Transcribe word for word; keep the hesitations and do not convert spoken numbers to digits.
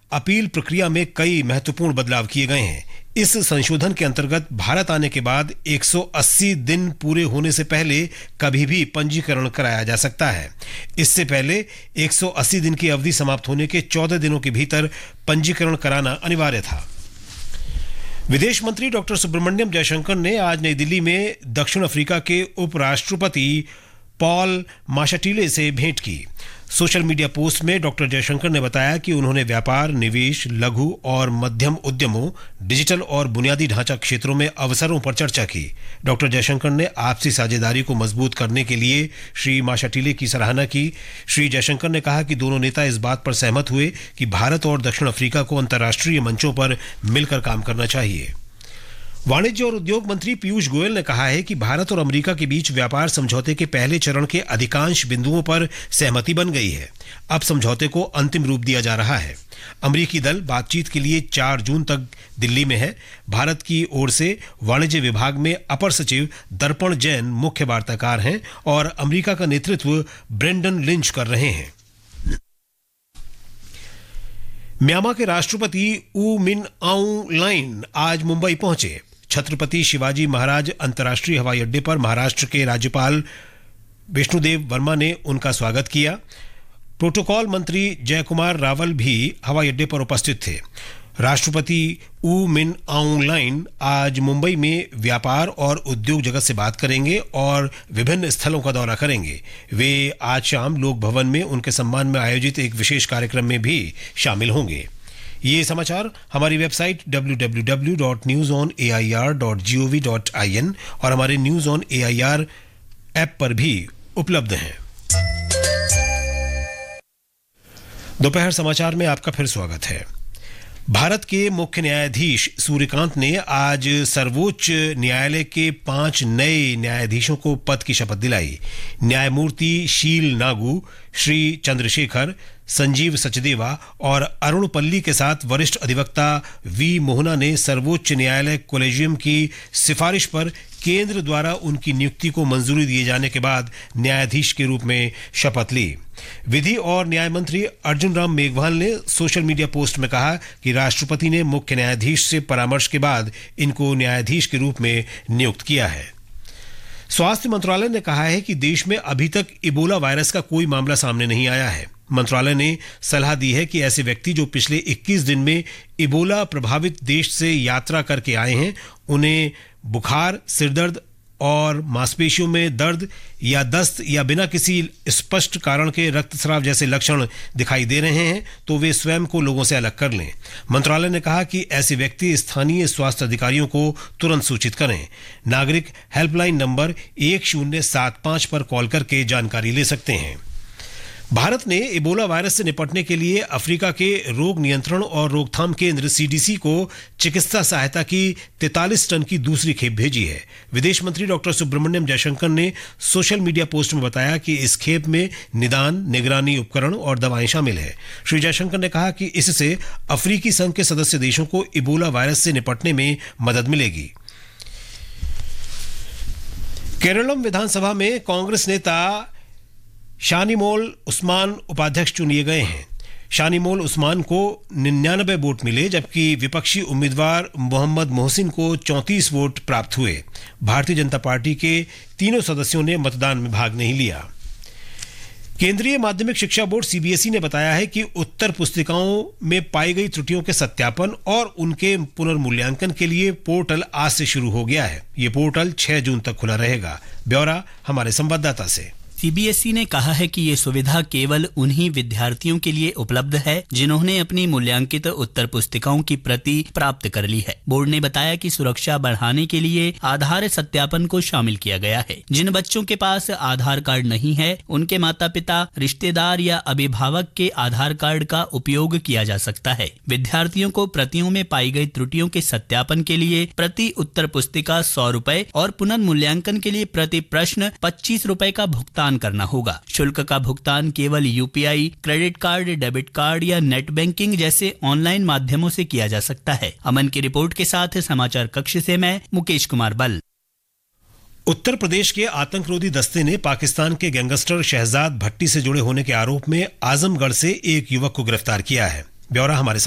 Appeal प्रक्रिया में कई महत्वपूर्ण बदलाव किए गए हैं। इस संशोधन के अंतर्गत भारत आने के बाद एक सौ अस्सी दिन पूरे होने से पहले कभी भी पंजीकरण कराया जा सकता है। इससे पहले एक सौ अस्सी दिन की अवधि समाप्त होने के चौदह दिनों के भीतर पंजीकरण कराना अनिवार्य था। विदेश मंत्री डॉक्टर सुब्रमण्यम जयशंकर ने आज नई दिल्ली में दक्षिण अफ्रीका के उपराष्ट्रपति पॉल माशाटिले से भेंट की। सोशल मीडिया पोस्ट में डॉक्टर जयशंकर ने बताया कि उन्होंने व्यापार, निवेश, लघु और मध्यम उद्यमों, डिजिटल और बुनियादी ढांचा क्षेत्रों में अवसरों पर चर्चा की। डॉक्टर जयशंकर ने आपसी साझेदारी को मजबूत करने के लिए श्री माशाटिले की सराहना की। श्री जयशंकर ने कहा कि दोनों नेता इस बात पर सहमत हुए कि भारत और दक्षिण अफ्रीका को अंतर्राष्ट्रीय मंचों पर मिलकर काम करना चाहिए। वाणिज्य और उद्योग मंत्री पीयूष गोयल ने कहा है कि भारत और अमेरिका के बीच व्यापार समझौते के पहले चरण के अधिकांश बिंदुओं पर सहमति बन गई है। अब समझौते को अंतिम रूप दिया जा रहा है। अमेरिकी दल बातचीत के लिए चार जून तक दिल्ली में है। भारत की ओर से वाणिज्य विभाग में अपर सचिव दर्पण जैन मुख्य वार्ताकार हैं और अमेरिका का नेतृत्व ब्रेंडन लिंच कर रहे हैं। म्यांमार के राष्ट्रपति ऊ मिन आउंग लाइन आज मुंबई पहुंचे। छत्रपति शिवाजी महाराज अंतर्राष्ट्रीय हवाई अड्डे पर महाराष्ट्र के राज्यपाल विष्णुदेव वर्मा ने उनका स्वागत किया। प्रोटोकॉल मंत्री जयकुमार रावल भी हवाई अड्डे पर उपस्थित थे। राष्ट्रपति ऊ मिन आउंग लाइन आज मुंबई में व्यापार और उद्योग जगत से बात करेंगे और विभिन्न स्थलों का दौरा करेंगे। वे आज शाम लोक भवन में उनके सम्मान में आयोजित एक विशेष कार्यक्रम में भी शामिल होंगे। ये समाचार हमारी website W W W dot news on A I R dot G O V dot I N और हमारे news on A I R app पर भी उपलब्ध हैं। दोपहर समाचार में आपका फिर स्वागत है। भारत के मुख्य न्यायाधीश सूर्यकांत ने आज सर्वोच्च न्यायालय के पांच नए न्यायाधीशों को पद की शपथ दिलाई। न्यायमूर्ति शील नागू, श्री चंद्रशेखर, संजीव सचदेवा और अरुण पल्ली के साथ वरिष्ठ अधिवक्ता वी मोहना ने सर्वोच्च न्यायालय कॉलेजियम की सिफारिश पर केंद्र द्वारा उनकी नियुक्ति को मंजूरी दिए जाने के बाद न्यायाधीश के रूप में शपथ ली। विधि और न्याय मंत्री अर्जुन राम मेघवाल ने सोशल मीडिया पोस्ट में कहा कि राष्ट्रपति ने मुख्य न्यायाधीश से परामर्श के बाद इनको न्यायाधीश के रूप में नियुक्त किया है। स्वास्थ्य मंत्रालय ने कहा है कि देश में अभी तक इबोला वायरस का कोई मामला सामने नहीं आया है। मंत्रालय ने सलाह दी है कि ऐसे व्यक्ति जो पिछले इक्कीस दिन में इबोला प्रभावित देश से यात्रा करके आए हैं, उन्हें बुखार, सिरदर्द और मांसपेशियों में दर्द या दस्त या बिना किसी स्पष्ट कारण के रक्तस्राव जैसे लक्षण दिखाई दे रहे हैं तो वे स्वयं को लोगों से अलग कर लें। मंत्रालय ने कहा कि ऐसे व्यक्ति स्थानीय स्वास्थ्य अधिकारियों को तुरंत सूचित करें। नागरिक हेल्पलाइन नंबर एक शून्य सात पाँच पर कॉल करके जानकारी ले सकते हैं। भारत ने इबोला वायरस से निपटने के लिए अफ्रीका के रोग नियंत्रण और रोकथाम केंद्र सी डी सी को चिकित्सा सहायता की तैंतालीस टन की दूसरी खेप भेजी है। विदेश मंत्री डॉक्टर सुब्रमण्यम जयशंकर ने सोशल मीडिया पोस्ट में बताया कि इस खेप में निदान, निगरानी उपकरण और दवाएं शामिल है। श्री जयशंकर ने कहा कि इससे अफ्रीकी संघ के सदस्य देशों को इबोला वायरस से निपटने में मदद मिलेगी। केरलम विधानसभा में कांग्रेस नेता शानीमोल उस्मान उपाध्यक्ष चुने गए हैं। शानीमोल उस्मान को निन्यानवे वोट मिले जबकि विपक्षी उम्मीदवार मोहम्मद मोहसिन को चौंतीस वोट प्राप्त हुए। भारतीय जनता पार्टी के तीनों सदस्यों ने मतदान में भाग नहीं लिया। केंद्रीय माध्यमिक शिक्षा board C B S E ने बताया है कि उत्तर पुस्तिकाओं में पाई गई त्रुटियों के सत्यापन और उनके पुनर्मूल्यांकन के लिए पोर्टल आज से शुरू हो गया है। ये पोर्टल छह जून तक खुला रहेगा। ब्यौरा हमारे संवाददाता से। सी बी एस ई ने कहा है कि ये सुविधा केवल उन्हीं विद्यार्थियों के लिए उपलब्ध है जिन्होंने अपनी मूल्यांकित उत्तर पुस्तिकाओं की प्रति प्राप्त कर ली है। बोर्ड ने बताया कि सुरक्षा बढ़ाने के लिए आधार सत्यापन को शामिल किया गया है। जिन बच्चों के पास आधार कार्ड नहीं है, उनके माता पिता, रिश्तेदार या अभिभावक के आधार कार्ड का उपयोग किया जा सकता है। विद्यार्थियों को प्रतियों में पाई गई त्रुटियों के सत्यापन के लिए प्रति उत्तर पुस्तिका सौ रुपए और पुनर्मूल्यांकन के लिए प्रति प्रश्न पच्चीस रुपए का भुगतान करना होगा। शुल्क का भुगतान केवल U P I, credit card, debit card या नेट बैंकिंग जैसे ऑनलाइन माध्यमों से किया जा सकता है। अमन की रिपोर्ट के साथ समाचार कक्ष से मैं मुकेश कुमार बल। उत्तर प्रदेश के आतंकरोधी दस्ते ने पाकिस्तान के गैंगस्टर शहजाद भट्टी से जुड़े होने के आरोप में आजमगढ़ से एक युवक को गिरफ्तार किया है। ब्यौरा हमारे